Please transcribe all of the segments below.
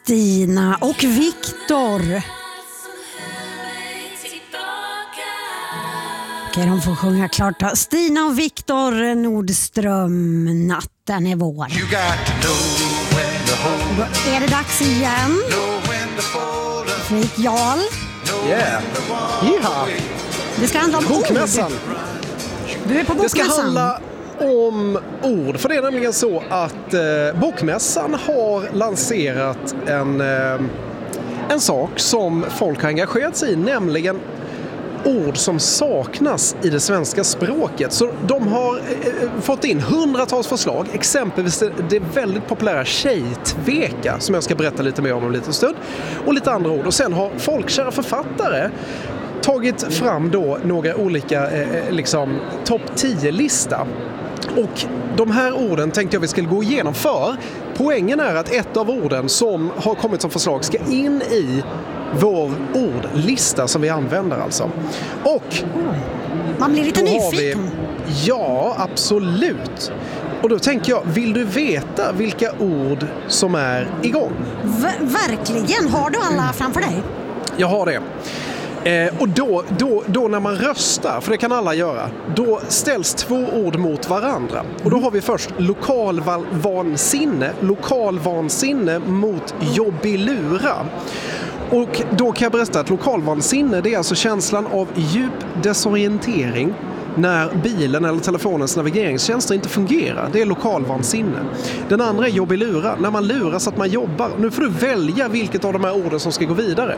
Stina och Viktor. Okej, de får sjunga klart då. Stina och Viktor Nordström, Natten är vår. Då är det dags igen. Fredrik Jarl. Yeah. Jaha. Det ska handla om Bokmässan. ord. Du är på Bokmässan. Det ska handla om ord. För det är nämligen så att Bokmässan har lanserat en sak som folk har engagerat sig i, nämligen ord som saknas i det svenska språket. Så de har fått in hundratals förslag. Exempelvis det väldigt populära tjejtveka, som jag ska berätta lite mer om en liten stund. Och lite andra ord. Och sen har folkkära författare tagit fram då några olika topp 10-lista. Och de här orden tänkte jag vi skulle gå igenom, för poängen är att ett av orden som har kommit som förslag ska in i vår ordlista som vi använder alltså. Och man blir lite nyfiken. Ja, absolut. Och då tänker jag, vill du veta vilka ord som är igång? Verkligen. Har du alla framför dig? Jag har det. Och då när man röstar, för det kan alla göra, då ställs två ord mot varandra. Och då har vi först lokalvansinne mot jobbilura. Och då kan jag berätta att lokalvansinne, det är alltså känslan av djup desorientering när bilen eller telefonens navigeringstjänster inte fungerar. Det är lokalvansinne. Den andra är jobbilura, när man luras att man jobbar. Nu får du välja vilket av de här orden som ska gå vidare.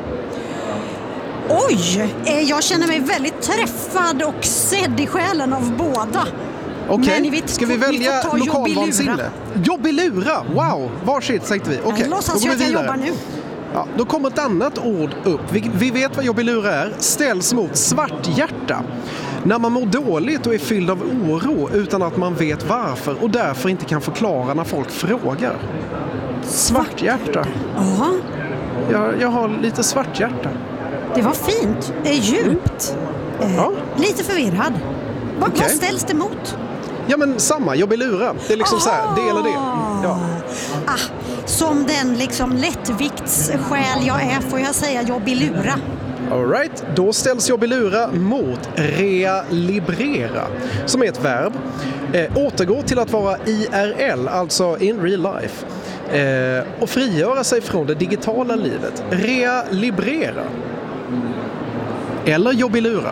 Oj, jag känner mig väldigt träffad och sedd i själen av båda. Okej, ska vi välja lokalvansinne? Jobbilura, wow, varsitt tänkte vi. Okej, låtsas jag att jag jobbar nu. Ja, då kommer ett annat ord upp. Vi vet vad jobbilura är. Ställs mot svarthjärta. När man mår dåligt och är fylld av oro utan att man vet varför och därför inte kan förklara när folk frågar. Svarthjärta. Ja. Jag har lite svarthjärta. Det var fint. Djupt. Lite förvirrad. Vad ställs det mot? Ja, men samma. Jobbilura. Det är liksom så här, det eller det. Ja. Som den liksom lättviktssjäl jag är, får jag säga jobbilura. All right. Då ställs jobbilura mot realibrera, som är ett verb. Återgå till att vara IRL, alltså in real life. Och frigöra sig från det digitala livet. Realibrera. Eller jobbilura.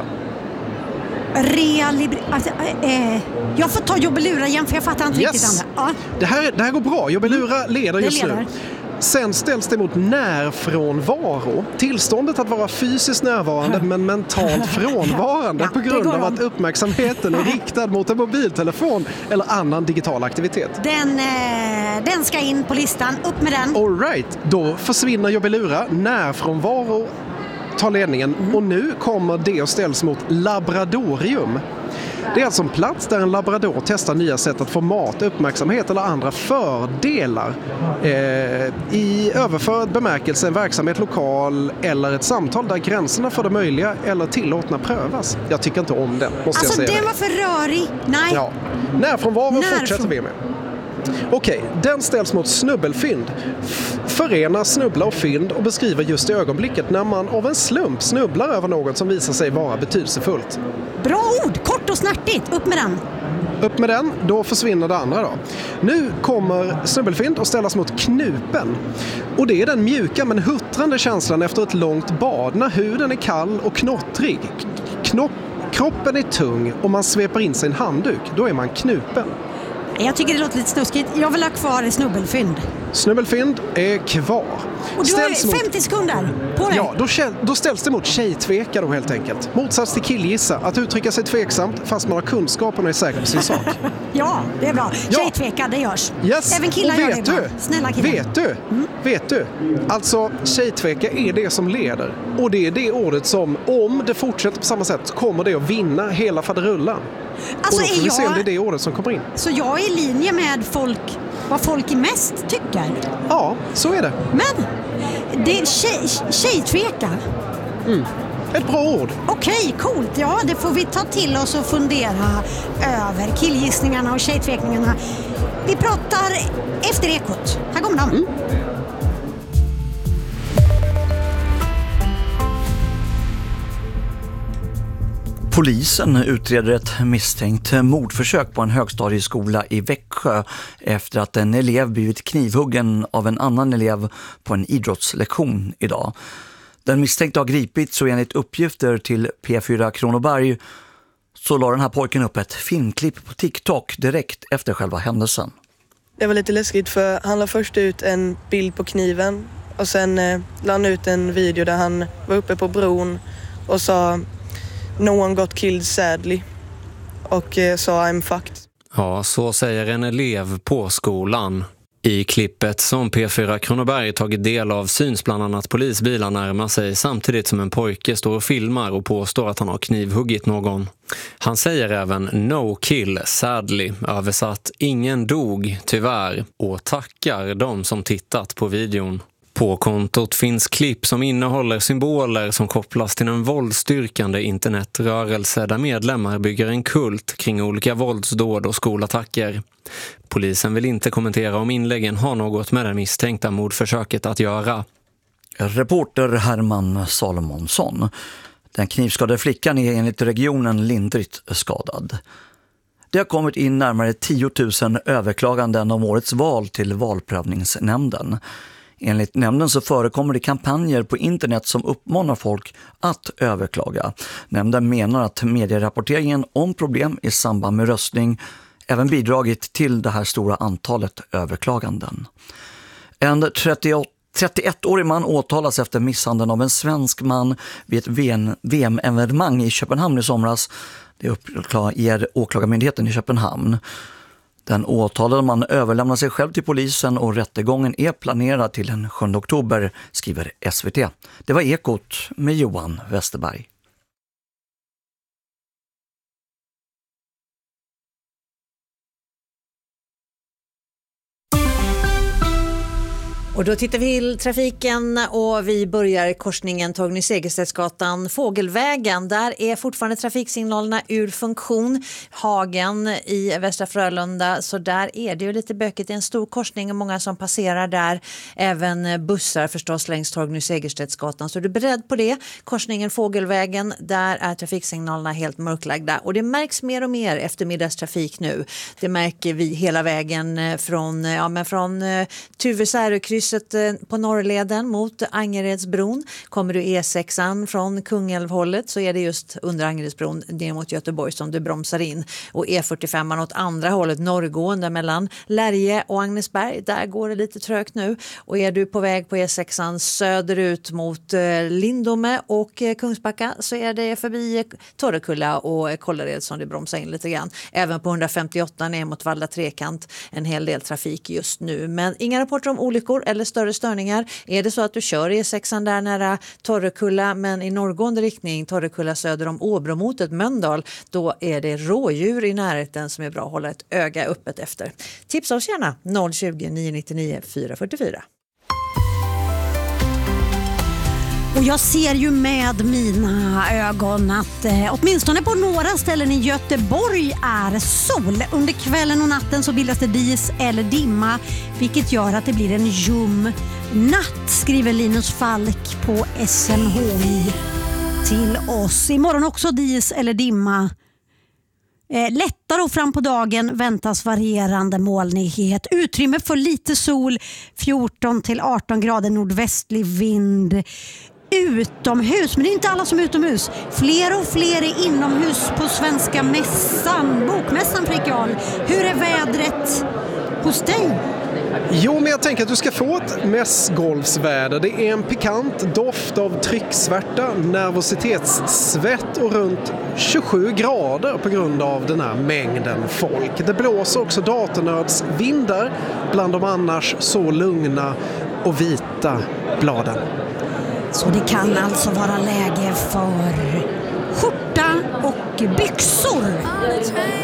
Jag får ta jobbilura igen, för jag fattar inte riktigt andra. Det här går bra. Jobbilura leder just nu. Sen ställs det mot närfrånvaro. Tillståndet att vara fysiskt närvarande men mentalt frånvarande på grund av att uppmärksamheten är riktad mot en mobiltelefon eller annan digital aktivitet. Den ska in på listan. Upp med den. All right. Då försvinner jobbilura. Närfrånvaro tar ledningen. Och nu kommer det att ställs mot laboratorium. Det är alltså en plats där en labrador testar nya sätt att få mat, uppmärksamhet eller andra fördelar i överförd bemärkelse, en verksamhet, lokal eller ett samtal där gränserna för det möjliga eller tillåtna prövas. Jag tycker inte om den, måste jag säga. Alltså, den var för rörig. Nej. Ja. Närfrånvaro fortsätter vi med. Okej, den ställs mot snubbelfynd. Förena snubbla och fynd och beskriver just det ögonblicket när man av en slump snubblar över något som visar sig vara betydelsefullt. Bra ord, kort och snärtigt. Upp med den. Upp med den, då försvinner det andra då. Nu kommer snubbelfynd och ställas mot knupen. Och det är den mjuka men huttrande känslan efter ett långt bad när huden är kall och knottrig. Kroppen är tung och man sveper in sig en handduk. Då är man knupen. Jag tycker det låter lite snuskigt. Jag vill ha kvar i snubbelfynd. Snubbelfynd är kvar. Och du har 50 sekunder på dig. Ja, då ställs det mot tjejtveka då helt enkelt. Motsats till killgissa. Att uttrycka sig tveksamt fast man har kunskapen och är säker på sin sak. Ja, det är bra. Tjejtveka, det görs. Yes. Även killar gör det ibland. Snälla killar. Vet du? Alltså, tjejtveka är det som leder. Och det är det ordet som, om det fortsätter på samma sätt, kommer det att vinna hela faderullan. Alltså, och då får vi se om det är det ordet som kommer in. Så jag är i linje med vad folk mest tycker? Ja, så är det. Men det är tjejtveka. Ett bra ord. Okej, coolt. Ja, det får vi ta till oss och fundera över. Killgissningarna och tjejtvekningarna. Vi pratar efter Ekot. Här kommer de. Polisen utreder ett misstänkt mordförsök på en högstadieskola i Växjö efter att en elev blivit knivhuggen av en annan elev på en idrottslektion idag. Den misstänkte har gripits och enligt uppgifter till P4 Kronoberg så la den här pojken upp ett filmklipp på TikTok direkt efter själva händelsen. Det var lite läskigt för han la först ut en bild på kniven och sen la han ut en video där han var uppe på bron och sa "No one got killed sadly" och sa "I'm fucked". Ja, så säger en elev på skolan. I klippet som P4 Kronoberg tagit del av syns bland annat polisbilar närma sig samtidigt som en pojke står och filmar och påstår att han har knivhuggit någon. Han säger även "no kill sadly", översatt "ingen dog tyvärr", och tackar de som tittat på videon. På kontot finns klipp som innehåller symboler som kopplas till en våldsstyrkande internetrörelse där medlemmar bygger en kult kring olika våldsdåd och skolattacker. Polisen vill inte kommentera om inläggen har något med det misstänkta mordförsöket att göra. Reporter Herman Salomonsson. Den knivskadade flickan är enligt regionen lindrigt skadad. Det har kommit in närmare 10 000 överklaganden om årets val till valprövningsnämnden. Enligt nämnden så förekommer det kampanjer på internet som uppmanar folk att överklaga. Nämnden menar att medierapporteringen om problem i samband med röstning även bidragit till det här stora antalet överklaganden. En 31-årig man åtalas efter misshandeln av en svensk man vid ett VM-evenemang i Köpenhamn i somras. Det uppger åklagarmyndigheten i Köpenhamn. Den åtalade man överlämnar sig själv till polisen och rättegången är planerad till den 7 oktober, skriver SVT. Det var Ekot med Johan Westerberg. Och då tittar vi till trafiken och vi börjar korsningen Torgny Segerstedtsgatan Fågelvägen. Där är fortfarande trafiksignalerna ur funktion. Hagen i Västra Frölunda, så där är det ju lite bökigt. Det är en stor korsning och många som passerar där. Även bussar förstås längs Torgny Segerstedtsgatan. Så är du beredd på det? Korsningen Fågelvägen, där är trafiksignalerna helt mörklagda. Och det märks mer och mer eftermiddagstrafik nu. Det märker vi hela vägen från Tuvesärökrysset på Norrleden mot Angeredsbron. Kommer du E6an från Kungälvhållet så är det just under Angeredsbron ner mot Göteborg som du bromsar in. Och E45an åt andra hållet norrgående mellan Lärje och Agnesberg, där går det lite trögt nu. Och är du på väg på E6an söderut mot Lindome och Kungsbacka så är det förbi Torrekulla och Kållered som du bromsar in lite grann. Även på 158 ner mot Valla Trekant en hel del trafik just nu. Men inga rapporter om olyckor eller större störningar. Är det så att du kör E6an där nära Torrekulla men i norrgående riktning Torrekulla söder om Åbromotet Mölndal, då är det rådjur i närheten som är bra att hålla ett öga öppet efter. Tipsa oss gärna 020 999 444. Och jag ser ju med mina ögon att åtminstone på några ställen i Göteborg är sol. Under kvällen och natten så bildas det dis eller dimma, vilket gör att det blir en ljum natt, skriver Linus Falk på SMHI till oss. Imorgon också dis eller dimma. Lättare och fram på dagen väntas varierande molnighet. Utrymme för lite sol, 14 till 18 grader nordvästlig vind. Utomhus, men det är inte alla som är utomhus. Fler och fler är inomhus på Svenska mässan, bokmässan Fredrik Jarl. Hur är vädret hos dig? Jo, men jag tänker att du ska få ett mässgolvsväder. Det är en pikant doft av trycksvärta, nervositetssvett och runt 27 grader på grund av den här mängden folk. Det blåser också datornördsvindar bland de annars så lugna och vita bladen. Så det kan alltså vara läge för skjorta och byxor.